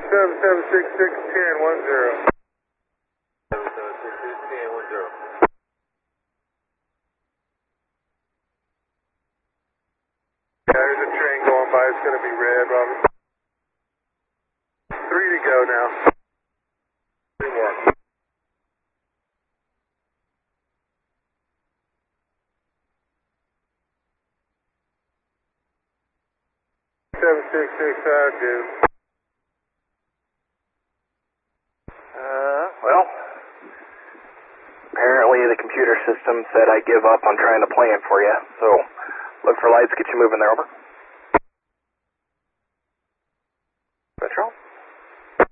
776-1010. 776-1010. Yeah, there's a train going by. It's going to be red, Robert. 3 to go now. 3 more. 766, dude. Well, apparently the computer system said I give up on trying to plan for you, so look for lights, get you moving there, over.